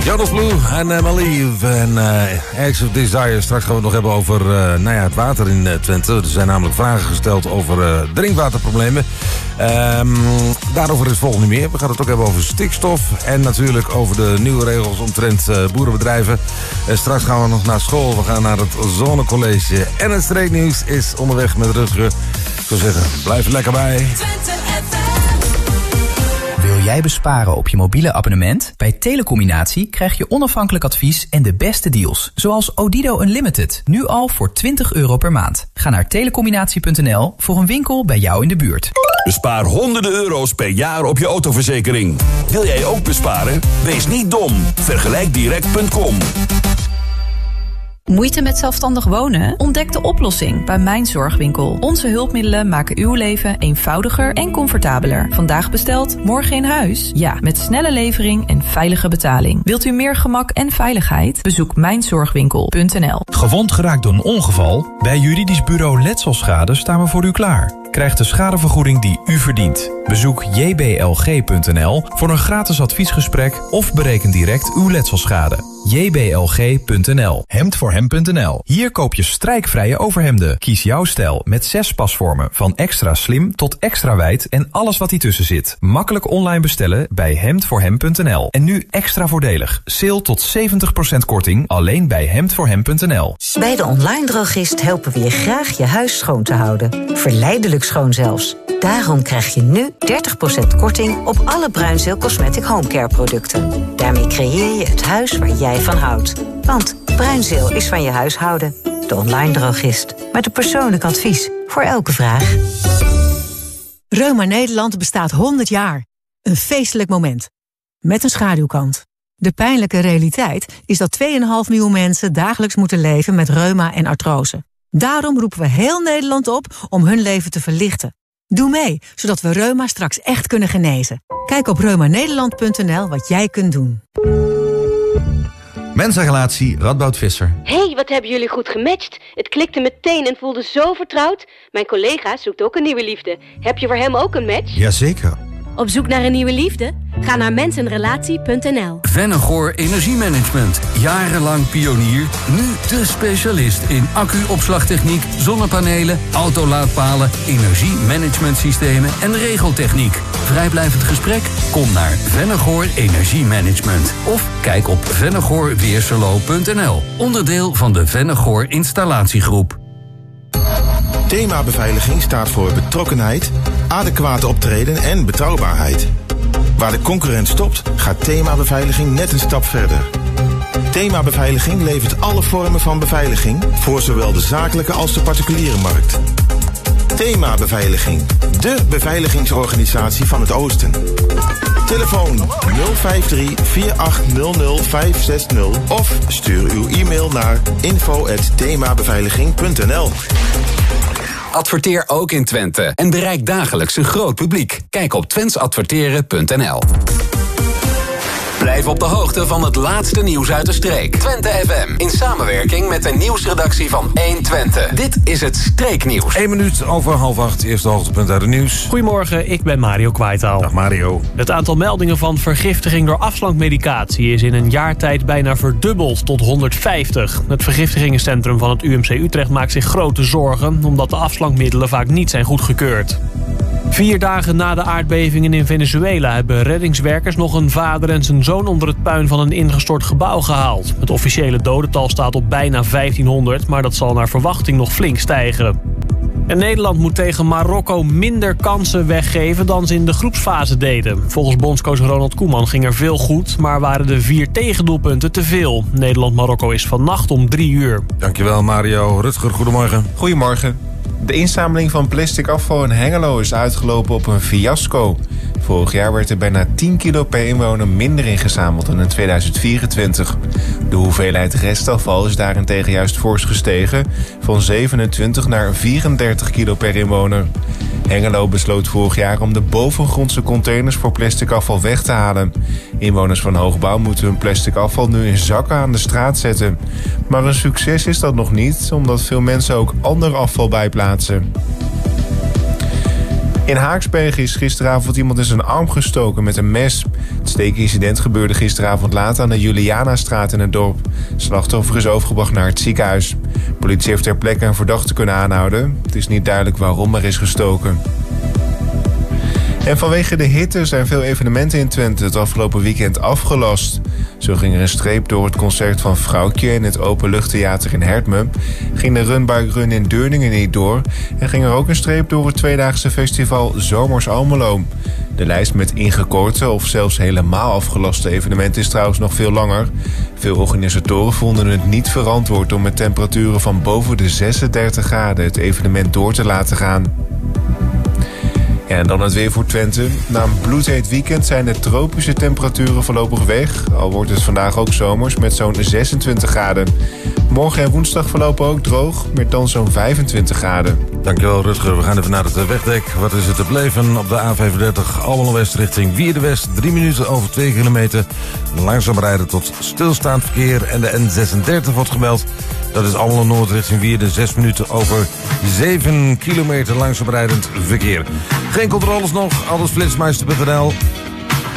Jonas Blue en Malieve en Eggs of Desire. Straks gaan we het nog hebben over het water in Twente. Er zijn namelijk vragen gesteld over drinkwaterproblemen. Daarover is het volgende meer. We gaan het ook hebben over stikstof. En natuurlijk over de nieuwe regels omtrent boerenbedrijven. Straks gaan we nog naar school. We gaan naar het Zonnecollege. En het streeknieuws is onderweg met Rutger. Ik zou zeggen, blijf er lekker bij. Wil jij besparen op je mobiele abonnement? Bij Telecombinatie krijg je onafhankelijk advies en de beste deals. Zoals Odido Unlimited, nu al voor €20 per maand. Ga naar telecombinatie.nl voor een winkel bij jou in de buurt. Bespaar honderden euro's per jaar op je autoverzekering. Wil jij ook besparen? Wees niet dom. Vergelijkdirect.com. Moeite met zelfstandig wonen? Ontdek de oplossing bij Mijn Zorgwinkel. Onze hulpmiddelen maken uw leven eenvoudiger en comfortabeler. Vandaag besteld, morgen in huis? Ja, met snelle levering en veilige betaling. Wilt u meer gemak en veiligheid? Bezoek mijnzorgwinkel.nl. Gewond geraakt door een ongeval? Bij Juridisch Bureau Letselschade staan we voor u klaar. Krijg de schadevergoeding die u verdient. Bezoek jblg.nl voor een gratis adviesgesprek of bereken direct uw letselschade. jblg.nl. Hemdvoorhem.nl. Hier koop je strijkvrije overhemden. Kies jouw stijl met 6 pasvormen. Van extra slim tot extra wijd en alles wat ertussen zit. Makkelijk online bestellen bij hemdvoorhem.nl. En nu extra voordelig. Sale tot 70% korting alleen bij hemdvoorhem.nl. Bij de online drogist helpen we je graag je huis schoon te houden. Verleidelijk schoon zelfs. Daarom krijg je nu 30% korting op alle Bruinzeel Cosmetic Homecare producten. Daarmee creëer je het huis waar jij van houdt. Want Bruinzeel is van je huishouden. De online drogist. Met een persoonlijk advies voor elke vraag. Reuma Nederland bestaat 100 jaar. Een feestelijk moment. Met een schaduwkant. De pijnlijke realiteit is dat 2,5 miljoen mensen dagelijks moeten leven met reuma en artrose. Daarom roepen we heel Nederland op om hun leven te verlichten. Doe mee, zodat we reuma straks echt kunnen genezen. Kijk op reumanederland.nl wat jij kunt doen. Mensa-relatie Radboud Visser. Hey, wat hebben jullie goed gematcht. Het klikte meteen en voelde zo vertrouwd. Mijn collega zoekt ook een nieuwe liefde. Heb je voor hem ook een match? Jazeker. Op zoek naar een nieuwe liefde? Ga naar mensenrelatie.nl. Vennegoor Energiemanagement. Jarenlang pionier. Nu de specialist in accu-opslagtechniek, zonnepanelen, autolaadpalen, energiemanagementsystemen en regeltechniek. Vrijblijvend gesprek? Kom naar Vennegoor Energiemanagement. Of kijk op vennegoorweerserlo.nl. Onderdeel van de Vennegoor Installatiegroep. Thema beveiliging staat voor betrokkenheid, adequate optreden en betrouwbaarheid. Waar de concurrent stopt, gaat Thema Beveiliging net een stap verder. Thema Beveiliging levert alle vormen van beveiliging voor zowel de zakelijke als de particuliere markt. Thema Beveiliging, de beveiligingsorganisatie van het Oosten. Telefoon 053-4800-560 of stuur uw e-mail naar info@themabeveiliging.nl. Adverteer ook in Twente en bereik dagelijks een groot publiek. Kijk op twenteadverteren.nl. Blijf op de hoogte van het laatste nieuws uit de streek. Twente FM, in samenwerking met de nieuwsredactie van 1Twente. Dit is het Streeknieuws. 1 minuut over 7:30, eerste hoogtepunt uit het nieuws. Goedemorgen, ik ben Mario Kwaitaal. Dag Mario. Het aantal meldingen van vergiftiging door afslankmedicatie is in een jaar tijd bijna verdubbeld tot 150. Het vergiftigingencentrum van het UMC Utrecht maakt zich grote zorgen, omdat de afslankmiddelen vaak niet zijn goedgekeurd. 4 dagen na de aardbevingen in Venezuela hebben reddingswerkers nog een vader en zijn zoon onder het puin van een ingestort gebouw gehaald. Het officiële dodental staat op bijna 1500, maar dat zal naar verwachting nog flink stijgen. En Nederland moet tegen Marokko minder kansen weggeven dan ze in de groepsfase deden. Volgens bondscoach Ronald Koeman ging er veel goed, maar waren de 4 tegendoelpunten te veel. Nederland-Marokko is vannacht om 3 uur. Dankjewel Mario. Rutger, goedemorgen. Goedemorgen. De inzameling van plastic afval in Hengelo is uitgelopen op een fiasco. Vorig jaar werd er bijna 10 kilo per inwoner minder ingezameld dan in 2024. De hoeveelheid restafval is daarentegen juist fors gestegen, van 27 naar 34 kilo per inwoner. Hengelo besloot vorig jaar om de bovengrondse containers voor plastic afval weg te halen. Inwoners van Hoogbouw moeten hun plastic afval nu in zakken aan de straat zetten. Maar een succes is dat nog niet, omdat veel mensen ook ander afval bijplaatsen. In Haaksbergen is gisteravond iemand in zijn arm gestoken met een mes. Het steekincident gebeurde gisteravond laat aan de Julianastraat in het dorp. Het slachtoffer is overgebracht naar het ziekenhuis. De politie heeft ter plekke een verdachte kunnen aanhouden. Het is niet duidelijk waarom er is gestoken. En vanwege de hitte zijn veel evenementen in Twente het afgelopen weekend afgelast. Zo ging er een streep door het concert van Vrouwtje in het Openluchttheater in Hertmen. Ging de Runbuik Run in Deurningen niet door. En ging er ook een streep door het tweedaagse festival Zomers Almelo. De lijst met ingekorte of zelfs helemaal afgelaste evenementen is trouwens nog veel langer. Veel organisatoren vonden het niet verantwoord om met temperaturen van boven de 36 graden het evenement door te laten gaan. Ja, en dan het weer voor Twente. Na een bloedheet weekend zijn de tropische temperaturen voorlopig weg. Al wordt het vandaag ook zomers met zo'n 26 graden. Morgen en woensdag verlopen ook droog met dan zo'n 25 graden. Dankjewel Rutger. We gaan even naar het wegdek. Wat is het te beleven op de A35 Almelo West richting Wierdenwest. 3 minuten over 2 kilometer. Langzaam rijden tot stilstaand verkeer. En de N36 wordt gemeld. Dat is Almelo Noord richting Wierden. 6 minuten over 7 kilometer langzaam rijdend verkeer. Geen controles nog. Alles flitsmeister.nl.